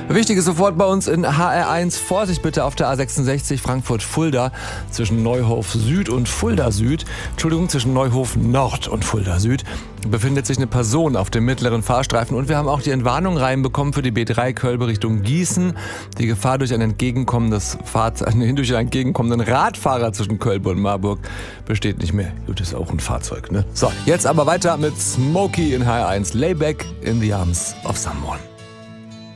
Wichtig ist sofort bei uns in HR1. Vorsicht bitte auf der A66 Frankfurt-Fulda zwischen Neuhof Süd und Fulda Süd. Zwischen Neuhof Nord und Fulda Süd befindet sich eine Person auf dem mittleren Fahrstreifen. Und wir haben auch die Entwarnung reinbekommen für die B3 Kölbe Richtung Gießen. Die Gefahr durch ein entgegenkommenden Radfahrer zwischen Kölbe und Marburg besteht nicht mehr. Gut, ist auch ein Fahrzeug, ne? So, jetzt aber weiter mit Smokey in HR1. Layback in the Arms of Someone.